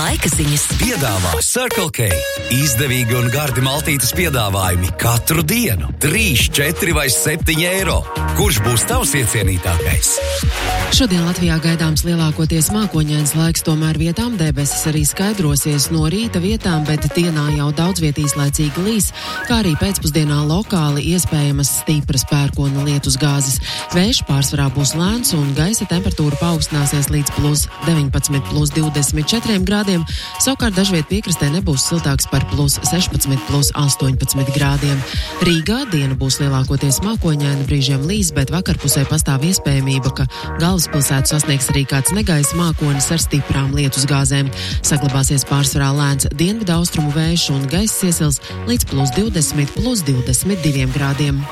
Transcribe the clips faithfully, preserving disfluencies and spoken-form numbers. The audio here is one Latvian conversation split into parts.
Laika ziņas piedāvā Circle K. Izdevīgi un gardi maltītes piedāvājumi katru dienu. trīs, četri vai septiņi eiro. Kurš būs tavs iecienītākais? Šodien Latvijā gaidāms lielākoties mākoņains laiks, tomēr vietām debesis arī skaidrosies no rīta vietām, bet dienā jau daudz viet īslaicīgi līs, kā arī pēcpusdienā lokāli iespējamas stipras pērkona lietus gāzes. Vējš pārsvarā būs lēns un gaisa temperatūra paaugstināsies līdz plus deviņpadsmit, plus divdesmit četriem grādiem, savukārt dažviet piekrastē nebūs siltāks par plus sešpadsmit, plus astoņpadsmit grādiem. Rīgā diena būs lielākoties mākoņaina, brīžiem līs, bet vakarpusē pastāv iespējamība, ka galvaspilsētu sasniegs arī kāds negaisa mākonis ar stiprām lietus gāzēm. Saglabāsies pārsvarā lēns dienvidu austrumu vējš un gaiss iesils līdz plus divdesmit, plus divdesmit diviem grādiem.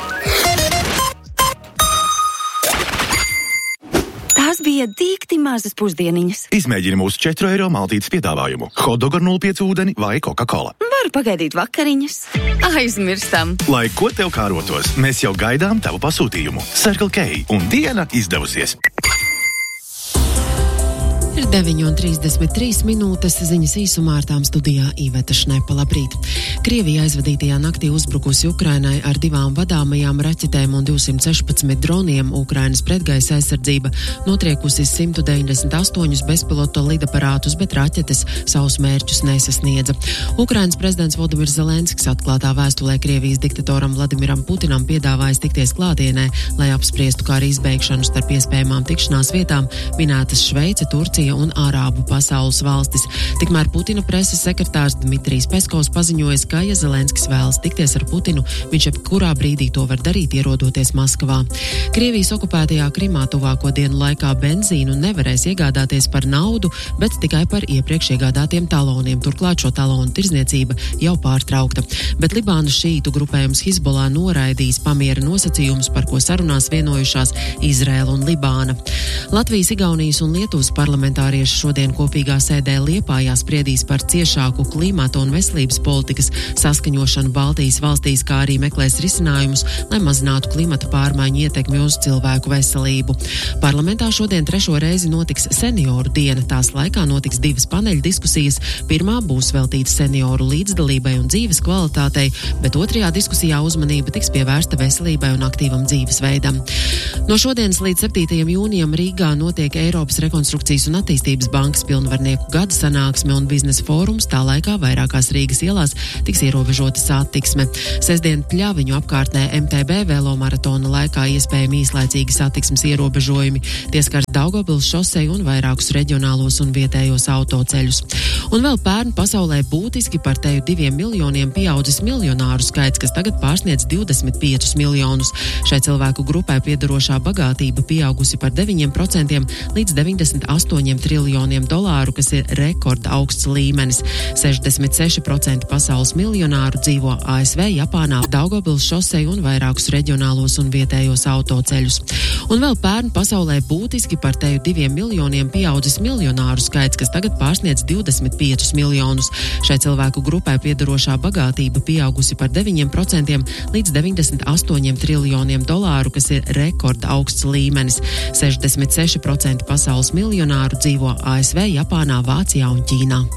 Tās bija dīkti mazas pusdieniņas. Izmēģini mūsu četru eiro maltītes piedāvājumu. Hotdog ar nulle pieci ūdeni vai Coca-Cola. Varu pagaidīt vakariņas. Aizmirstam. Lai ko tev kārotos, mēs jau gaidām tavu pasūtījumu. Circle K un diena izdevusies. Ir deviņi un trīsdesmit trīs minūtes, ziņas īsumā ar tām studijā Iveta Šnepa. Labrīt! Krievija aizvadītajā naktī uzbrukusi Ukrainai ar divām vadāmajām raķetēm un divsimt sešpadsmit droniem. Ukrainas pretgaisa aizsardzība notriekusi simt deviņdesmit astoņus bezpilota lidaparātus, bet raķetes savus mērķus nesasniedza. Ukrainas prezidents Volodimirs Zelenskis atklātā vēstulē Krievijas diktatoram Vladimiram Putinam piedāvājis tikties klātienē, lai apspriestu kā arī izbeigšanu starp iespējamām tikšanās vietām minētas Šveice, Turcija un Ārābu pasaules valstis. Tikmēr Putina preses sekretārs Dmitrijs Peskovs paziņoja, ka, ja Zelenskis vēlas tikties ar Putinu, viņš jebkurā brīdī to var darīt, ierodoties Maskavā. Krievijas okupētajā Krimā tuvāko dienu laikā benzīnu nevarēs iegādāties par naudu, bet tikai par iepriekš iegādātiem taloniem. Turklāt šo talonu tirzniecība jau pārtraukta. Bet Libānas šītu grupējums Hizbollah noraidīs pamiera nosacījumus, par ko sarunās vienojušās Izraela un Libāna. Latvijas, Igaunijas un Lietuvas parlamentārieši šodien kopīgā sēdē Liepājā spriedīs par ciešāku klimata un veselības politikas saskaņošanu Baltijas valstīs, kā arī meklēs risinājumus, lai mazinātu klimata pārmaiņu ietekmi uz cilvēku veselību. Parlamentā šodien trešo reizi notiks senioru diena. Tās laikā notiks divas paneļa diskusijas. Pirmā būs veltīta senioru līdzdalībai un dzīves kvalitātei, bet otrajā diskusijā uzmanība tiks pievērsta veselībai un aktīvam dzīvesveidam. No šodienas līdz septītajam jūnijam Rīgā notiek Eiropas rekonstrukcijas un attīstības bankas pilnvarnieku gada sanāksme un biznesa fórums. Tā laikā vairākās Rīgas ielās tiks ierobežota satiksme. Sestdien Pļaviņu apkārtnē M T B velomaratona laikā iespējami īslaicīgi satiksmes ierobežojumi. Tie skars Daugavpils šoseju un vairākus reģionālos un vietējos autoceļus. Un vēl pērn pasaulē būtiski par teju diviem miljoniem pieaudzis miljonāru skaits, kas tagad pārsniedz divdesmit piecus miljonus. Šai cilvēku grupai piedarošā bagātība pieaugusi par deviņiem procentiem līdz deviņdesmit astoņiem triljoniem dolāru, kas ir rekorda augsts līmenis. sešdesmit seši procenti pasaules miljonāru dzīvo A S V, Japānā, Daugavpils šoseju un vairākus reģionālos un vietējos autoceļus. Un vēl pērn pasaulē būtiski par teju diviem miljoniem pieaudzis miljonāru skaits, kas tagad pārsniedz divdesmit piecus miljonus. Šai cilvēku grupai piedarošā bagātība pieaugusi par deviņiem procentiem līdz deviņdesmit astoņiem triljoniem dolāru, kas ir rekorda augsts līmenis. sešdesmit seši procenti pasaules miljonāru dzīvo A S V, Japānā, Vācijā un Ķīnā.